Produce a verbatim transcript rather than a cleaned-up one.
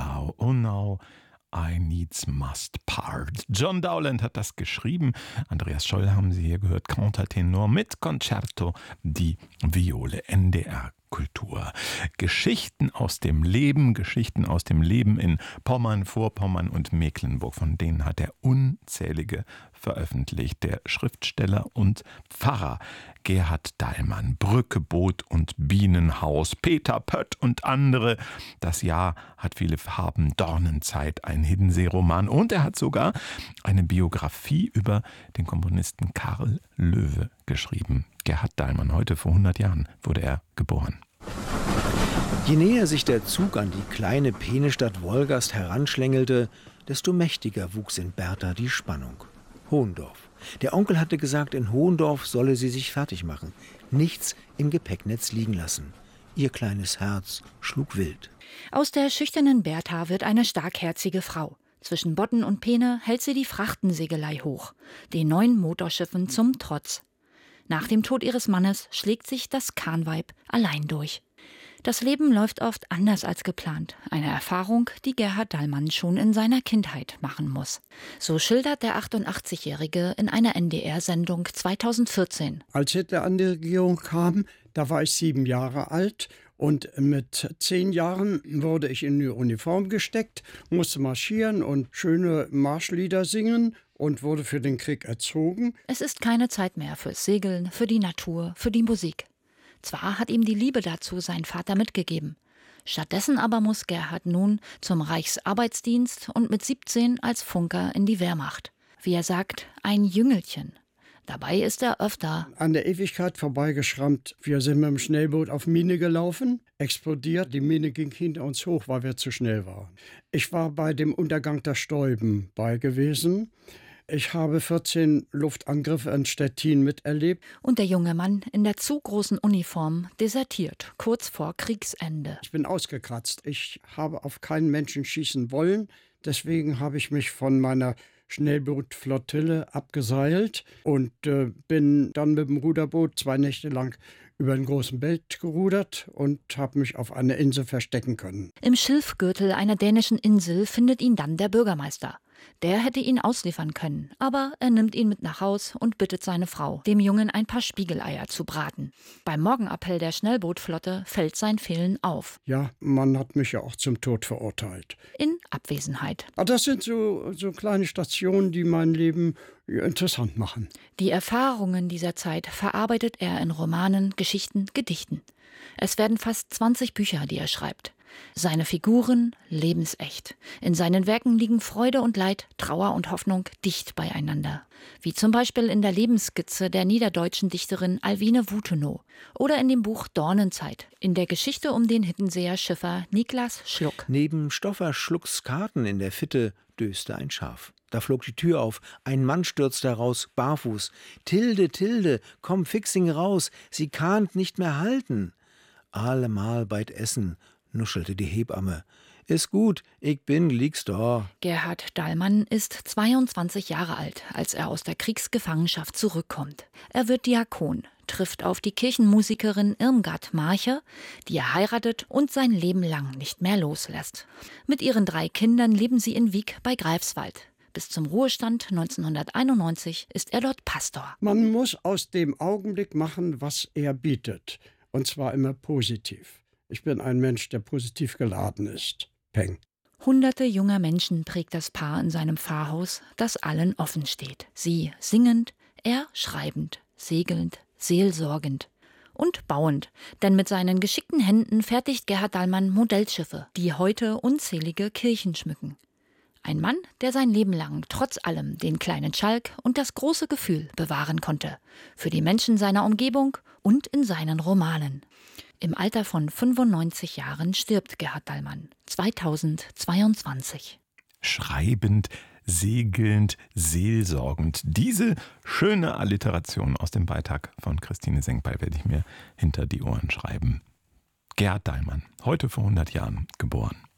thou, oh now, I needs must part. John Dowland hat das geschrieben. Andreas Scholl haben Sie hier gehört. Countertenor mit Concerto di Viole, N D R Kultur. Geschichten aus dem Leben, Geschichten aus dem Leben in Pommern, Vorpommern und Mecklenburg. Von denen hat er unzählige veröffentlicht. Der Schriftsteller und Pfarrer Gerhard Dallmann, Brücke, Boot und Bienenhaus, Peter Pött und andere. Das Jahr hat viele Farben, Dornenzeit, ein Hiddensee-Roman und er hat sogar eine Biografie über den Komponisten Karl Löwe geschrieben. Gerhard Dallmann, heute vor hundert Jahren wurde er geboren. Je näher sich der Zug an die kleine Penestadt Wolgast heranschlängelte, desto mächtiger wuchs in Bertha die Spannung. Hohendorf. Der Onkel hatte gesagt, in Hohendorf solle sie sich fertig machen, nichts im Gepäcknetz liegen lassen. Ihr kleines Herz schlug wild. Aus der schüchternen Bertha wird eine starkherzige Frau. Zwischen Bodden und Peene hält sie die Frachtensegelei hoch, den neuen Motorschiffen zum Trotz. Nach dem Tod ihres Mannes schlägt sich das Kahnweib allein durch. Das Leben läuft oft anders als geplant. Eine Erfahrung, die Gerhard Dallmann schon in seiner Kindheit machen muss. So schildert der achtundachtzigjährige in einer N D R-Sendung zweitausendvierzehn. Als Hitler an die Regierung kam, da war ich sieben Jahre alt. Und mit zehn Jahren wurde ich in die Uniform gesteckt, musste marschieren und schöne Marschlieder singen und wurde für den Krieg erzogen. Es ist keine Zeit mehr fürs Segeln, für die Natur, für die Musik. Zwar hat ihm die Liebe dazu sein Vater mitgegeben. Stattdessen aber muss Gerhard nun zum Reichsarbeitsdienst und mit siebzehn als Funker in die Wehrmacht. Wie er sagt, ein Jüngelchen. Dabei ist er öfter an der Ewigkeit vorbeigeschrammt. Wir sind mit dem Schnellboot auf Mine gelaufen, explodiert. Die Mine ging hinter uns hoch, weil wir zu schnell waren. Ich war bei dem Untergang der Stäuben bei gewesen. Ich habe vierzehn Luftangriffe in Stettin miterlebt. Und der junge Mann in der zu großen Uniform desertiert, kurz vor Kriegsende. Ich bin ausgekratzt. Ich habe auf keinen Menschen schießen wollen. Deswegen habe ich mich von meiner Schnellbootflottille abgeseilt und äh, bin dann mit dem Ruderboot zwei Nächte lang über den großen Belt gerudert und habe mich auf einer Insel verstecken können. Im Schilfgürtel einer dänischen Insel findet ihn dann der Bürgermeister. Der hätte ihn ausliefern können, aber er nimmt ihn mit nach Haus und bittet seine Frau, dem Jungen ein paar Spiegeleier zu braten. Beim Morgenappell der Schnellbootflotte fällt sein Fehlen auf. Ja, man hat mich ja auch zum Tod verurteilt. In Abwesenheit. Aber das sind so, so kleine Stationen, die mein Leben interessant machen. Die Erfahrungen dieser Zeit verarbeitet er in Romanen, Geschichten, Gedichten. Es werden fast zwanzig Bücher, die er schreibt. Seine Figuren lebensecht. In seinen Werken liegen Freude und Leid, Trauer und Hoffnung dicht beieinander. Wie zum Beispiel in der Lebensskizze der niederdeutschen Dichterin Alwine Wutenow oder in dem Buch Dornenzeit, in der Geschichte um den Hiddenseer Schiffer Niklas Schluck. Neben Stoffer Schlucks Karten in der Fitte döste ein Schaf. Da flog die Tür auf, ein Mann stürzte heraus, barfuß. »Tilde, Tilde, komm Fixing raus, sie kann't nicht mehr halten.« »Allemal beit Essen«, nuschelte die Hebamme. »Ist gut, ich bin, liegst da.« Gerhard Dallmann ist zweiundzwanzig Jahre alt, als er aus der Kriegsgefangenschaft zurückkommt. Er wird Diakon, trifft auf die Kirchenmusikerin Irmgard Marche, die er heiratet und sein Leben lang nicht mehr loslässt. Mit ihren drei Kindern leben sie in Wiek bei Greifswald. Bis zum Ruhestand neunzehnhunderteinundneunzig ist er dort Pastor. Man muss aus dem Augenblick machen, was er bietet. Und zwar immer positiv. Ich bin ein Mensch, der positiv geladen ist. Peng. Hunderte junger Menschen prägt das Paar in seinem Pfarrhaus, das allen offen steht. Sie singend, er schreibend, segelnd, seelsorgend und bauend. Denn mit seinen geschickten Händen fertigt Gerhard Dallmann Modellschiffe, die heute unzählige Kirchen schmücken. Ein Mann, der sein Leben lang trotz allem den kleinen Schalk und das große Gefühl bewahren konnte. Für die Menschen seiner Umgebung und in seinen Romanen. Im Alter von fünfundneunzig Jahren stirbt Gerhard Dallmann, zweitausendzweiundzwanzig. Schreibend, segelnd, seelsorgend. Diese schöne Alliteration aus dem Beitrag von Christine Senkbeil werde ich mir hinter die Ohren schreiben. Gerhard Dallmann, heute vor hundert Jahren geboren.